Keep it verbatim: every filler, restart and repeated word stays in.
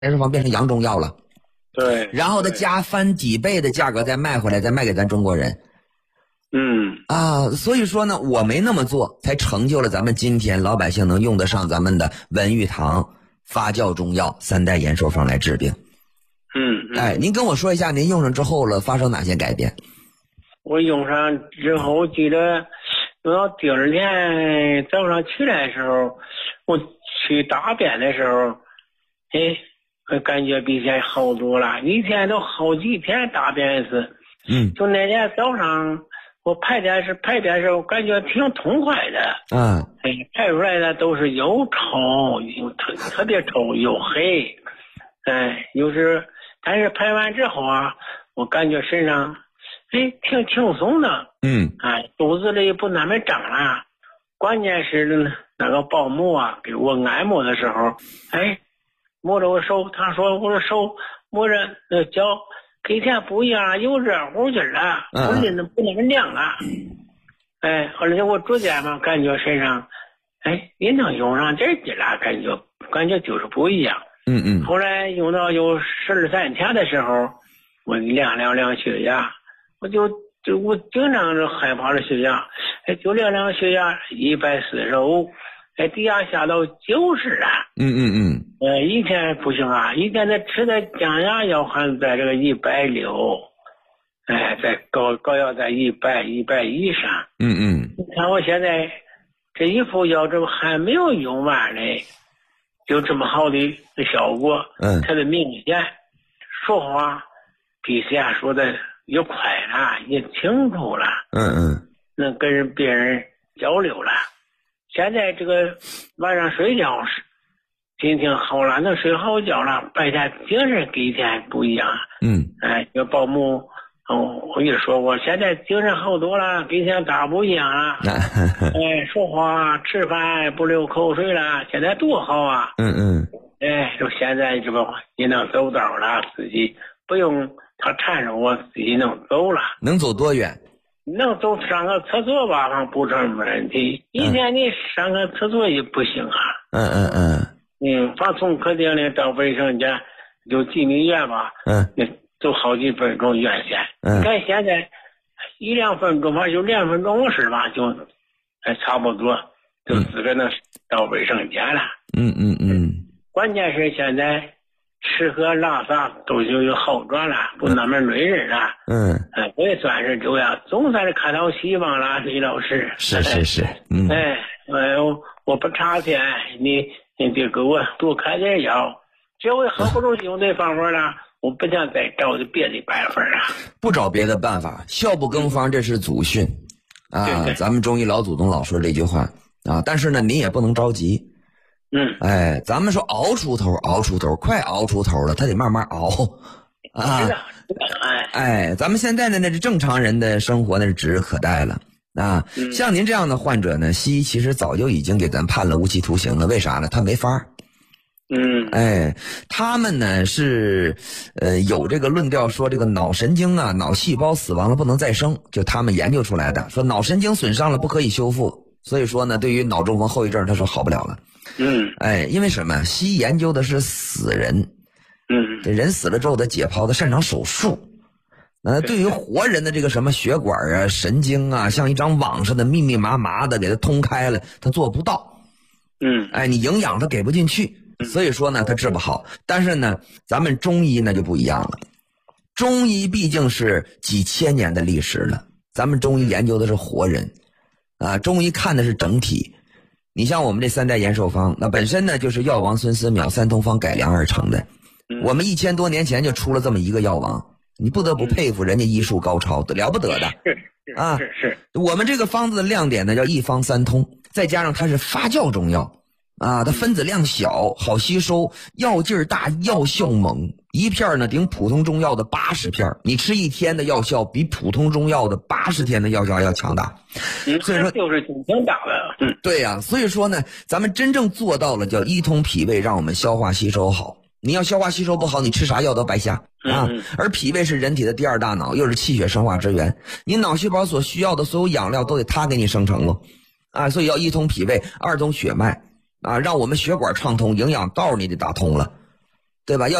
健身房变成洋中药了。 对， 然后他加翻几倍的价格再卖回来，再卖给咱中国人。 嗯啊，所以说呢，我没那么做，才成就了咱们今天老百姓能用得上咱们的文玉堂发酵中药三代延寿方来治病。 嗯嗯。 哎，您跟我说一下，您用上之后了发生哪些改变？ 我用上之后，记得用到第二天早上起来的时候，我去大便的时候，哎。我感觉比以前好多了，以前都好几天大便一次。 嗯， 就那天早上我排便是排便的时候，感觉挺痛快的。 嗯， 哎，排出来的都是又臭又特特别臭又黑。哎，有时但是排完之后啊，我感觉身上哎挺轻松的。 嗯， 哎，肚子里不那么胀了。关键是那个保姆啊，给我按摩的时候，哎。摸着我手，他说我的手摸着那脚跟以前不一样，有热乎劲儿了，不那不那么凉了。哎，而且我逐渐嘛感觉身上，哎，也能用上点劲了，感觉感觉就是不一样。 嗯嗯。 后来用到有十二三天的时候，我量量量血压，我就就我经常就害怕的血压，哎，就量量血压一百四十五。哎，低压下到九十了。 嗯嗯嗯。 呃，以前不行啊，以前的吃的降压药还在这个一百六，哎，在高高药在一百一百以上。 嗯嗯。 你看我现在这一副药，这还没有用完呢，有这么好的效果。 嗯。 特别明显，说话比以前说的也快了，也清楚了。 嗯嗯。 能跟人别人交流了。现在这个晚上睡觉时心情好了，能睡好觉了，白天精神跟以前不一样。 嗯， 哎，这保姆，哦，我也说过，现在精神好多了，跟以前大不一样了。哎，说话吃饭不流口水了，现在多好啊！ 嗯嗯。 哎，就现在这个也能走道了，自己不用他缠着我，自己能走了。 能走多远？ 能走上个厕所吧，反正不成什么问题。以前你上个厕所也不行啊。 嗯嗯嗯。 嗯，反正从客厅里到卫生间就几米远吧。 嗯。 那走好几分钟远线。 嗯。 你看现在一两分钟吧，就两分钟的事吧，就还差不多，就自个能到卫生间了。 嗯嗯嗯。 关键是现在吃喝拉撒都就有好转了，不那么累人了。 嗯， 哎，我也算是这样，总算是看到希望了，李老师。 是是是，嗯。 哎，哎，我我不差钱，你你得给我多开点药。这回好不容易用这方法了，我不想再找别的办法了。 不找别的办法，孝不更方，这是祖训啊。 对对， 咱们中医老祖宗老说这句话啊，但是呢，您也不能着急。 嗯， 哎，咱们说熬出头，熬出头，快熬出头了，他得慢慢熬啊。 哎， 哎，咱们现在的那是正常人的生活，那是指日可待了啊。 嗯、 像您这样的患者呢，西医其实早就已经给咱判了无期徒刑了，为啥呢？他没法儿。 嗯， 哎，他们呢是呃有这个论调说这个脑神经啊，脑细胞死亡了不能再生，就他们研究出来的，说脑神经损伤了不可以修复，所以说呢，对于脑中风后遗症，他说好不了了。 嗯， 哎，因为什么？西医研究的是死人， 嗯， 这人死了之后，他解剖，他擅长手术。那对于活人的这个什么血管啊、神经啊，像一张网似的密密麻麻的给他通开了，他做不到。 嗯， 哎，你营养他给不进去，所以说呢，他治不好。但是呢，咱们中医那就不一样了，中医毕竟是几千年的历史了，咱们中医研究的是活人，啊，中医看的是整体。你像我们这三代延寿方，那本身呢就是药王孙思邈三通方改良而成的。我们一千多年前就出了这么一个药王，你不得不佩服人家医术高超，了不得的啊！ 是是， 我们这个方子的亮点呢叫一方三通，再加上它是发酵中药啊，它分子量小，好吸收，药劲儿大，药效猛，一片呢顶普通中药的八十片，你吃一天的药效比普通中药的八十天的药效要强大。所以说就是挺大的。嗯， 对呀、啊，所以说呢，咱们真正做到了叫一通脾胃，让我们消化吸收好。你要消化吸收不好，你吃啥药都白瞎啊。而脾胃是人体的第二大脑，又是气血生化之源，你脑细胞所需要的所有养料都得它给你生成了啊。所以要一通脾胃，二通血脉啊，让我们血管畅通，营养道你得打通了对吧？要